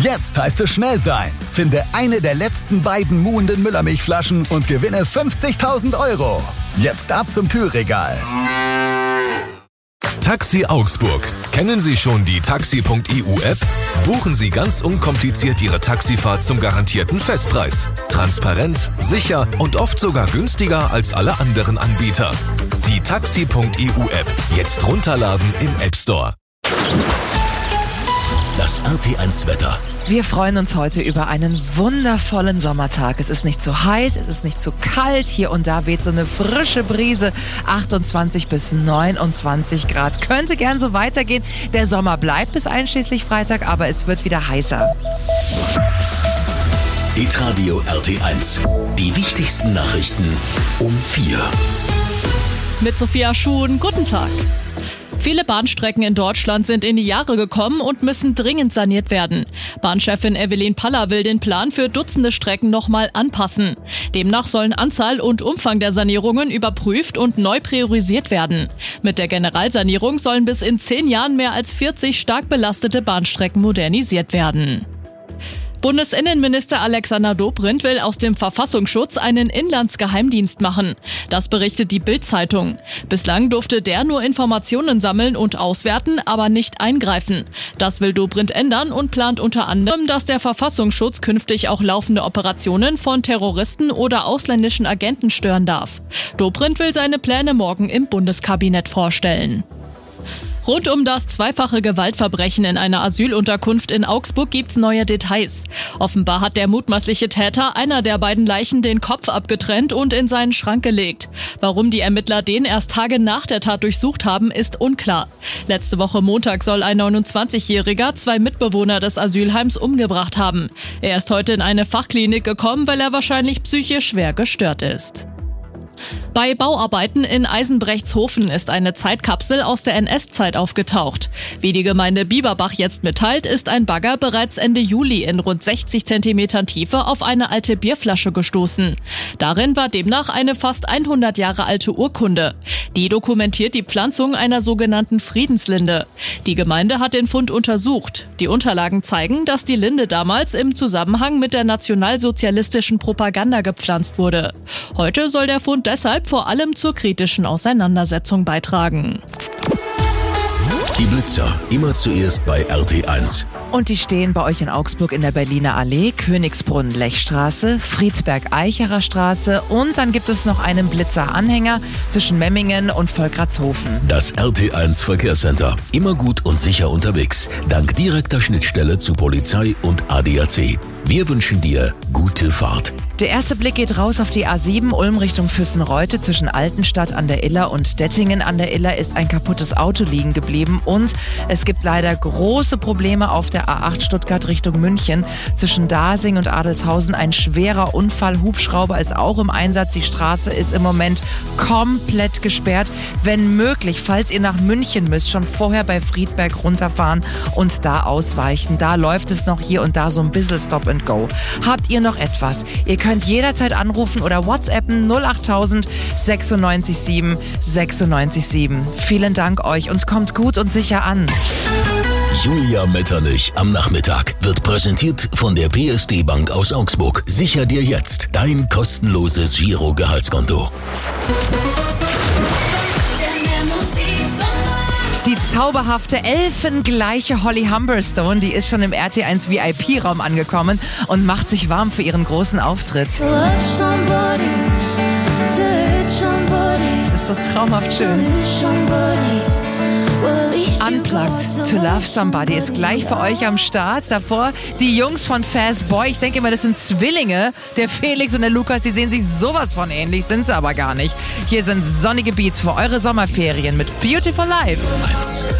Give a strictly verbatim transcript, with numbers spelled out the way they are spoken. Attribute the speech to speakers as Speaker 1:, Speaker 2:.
Speaker 1: Jetzt heißt es schnell sein. Finde eine der letzten beiden muhenden Müllermilchflaschen und gewinne fünfzigtausend Euro. Jetzt ab zum Kühlregal.
Speaker 2: Taxi Augsburg. Kennen Sie schon die taxi punkt e u App? Buchen Sie ganz unkompliziert Ihre Taxifahrt zum garantierten Festpreis. Transparent, sicher und oft sogar günstiger als alle anderen Anbieter. Die taxi punkt e u App. Jetzt runterladen im App Store.
Speaker 3: Das R T eins Wetter.
Speaker 4: Wir freuen uns heute über einen wundervollen Sommertag. Es ist nicht zu heiß, es ist nicht zu kalt. Hier und da weht so eine frische Brise. achtundzwanzig bis neunundzwanzig Grad. Könnte gern so weitergehen. Der Sommer bleibt bis einschließlich Freitag, aber es wird wieder heißer.
Speaker 3: Hitradio R T eins. Die wichtigsten Nachrichten um vier.
Speaker 5: Mit Sophia Schuhn, guten Tag. Viele Bahnstrecken in Deutschland sind in die Jahre gekommen und müssen dringend saniert werden. Bahnchefin Evelyn Paller will den Plan für Dutzende Strecken nochmal anpassen. Demnach sollen Anzahl und Umfang der Sanierungen überprüft und neu priorisiert werden. Mit der Generalsanierung sollen bis in zehn Jahren mehr als vierzig stark belastete Bahnstrecken modernisiert werden. Bundesinnenminister Alexander Dobrindt will aus dem Verfassungsschutz einen Inlandsgeheimdienst machen. Das berichtet die Bild-Zeitung. Bislang durfte der nur Informationen sammeln und auswerten, aber nicht eingreifen. Das will Dobrindt ändern und plant unter anderem, dass der Verfassungsschutz künftig auch laufende Operationen von Terroristen oder ausländischen Agenten stören darf. Dobrindt will seine Pläne morgen im Bundeskabinett vorstellen. Rund um das zweifache Gewaltverbrechen in einer Asylunterkunft in Augsburg gibt's neue Details. Offenbar hat der mutmaßliche Täter einer der beiden Leichen den Kopf abgetrennt und in seinen Schrank gelegt. Warum die Ermittler den erst Tage nach der Tat durchsucht haben, ist unklar. Letzte Woche Montag soll ein neunundzwanzigjähriger zwei Mitbewohner des Asylheims umgebracht haben. Er ist heute in eine Fachklinik gekommen, weil er wahrscheinlich psychisch schwer gestört ist. Bei Bauarbeiten in Eisenbrechtshofen ist eine Zeitkapsel aus der N S-Zeit aufgetaucht. Wie die Gemeinde Bieberbach jetzt mitteilt, ist ein Bagger bereits Ende Juli in rund sechzig Zentimetern Tiefe auf eine alte Bierflasche gestoßen. Darin war demnach eine fast hundert Jahre alte Urkunde. Die dokumentiert die Pflanzung einer sogenannten Friedenslinde. Die Gemeinde hat den Fund untersucht. Die Unterlagen zeigen, dass die Linde damals im Zusammenhang mit der nationalsozialistischen Propaganda gepflanzt wurde. Heute soll der Fund deshalb vor allem zur kritischen Auseinandersetzung beitragen.
Speaker 3: Die Blitzer, immer zuerst bei R T eins.
Speaker 4: Und die stehen bei euch in Augsburg in der Berliner Allee, Königsbrunn-Lechstraße, Friedberg-Eicherer Straße und dann gibt es noch einen Blitzer-Anhänger zwischen Memmingen und Volkratshofen.
Speaker 3: Das R T eins Verkehrscenter. Immer gut und sicher unterwegs. Dank direkter Schnittstelle zu Polizei und A D A C. Wir wünschen dir gute Fahrt.
Speaker 4: Der erste Blick geht raus auf die A sieben, Ulm Richtung Füssenreute. Zwischen Altenstadt an der Iller und Dettingen an der Iller ist ein kaputtes Auto liegen geblieben. Und es gibt leider große Probleme auf der A acht Stuttgart Richtung München. Zwischen Dasing und Adelshausen ein schwerer Unfall. Hubschrauber ist auch im Einsatz. Die Straße ist im Moment komplett gesperrt. Wenn möglich, falls ihr nach München müsst, schon vorher bei Friedberg runterfahren und da ausweichen. Da läuft es noch hier und da so ein bisschen Stop and Go. Habt ihr noch etwas? Ihr könnt jederzeit anrufen oder WhatsAppen null achttausend sechsundneunzig sieben sechsundneunzig sieben. Vielen Dank euch und kommt gut und sicher an.
Speaker 3: Julia Metternich am Nachmittag wird präsentiert von der P S D Bank aus Augsburg. Sicher dir jetzt dein kostenloses Giro-Gehaltskonto.
Speaker 4: Die zauberhafte, elfengleiche Holly Humberstone, die ist schon im R T eins V I P-Raum angekommen und macht sich warm für ihren großen Auftritt. Es ist so traumhaft schön. Unplugged to Love Somebody ist gleich für euch am Start. Davor die Jungs von Fast Boy. Ich denke immer, das sind Zwillinge. Der Felix und der Lukas, die sehen sich sowas von ähnlich, sind sie aber gar nicht. Hier sind sonnige Beats für eure Sommerferien mit Beautiful Life.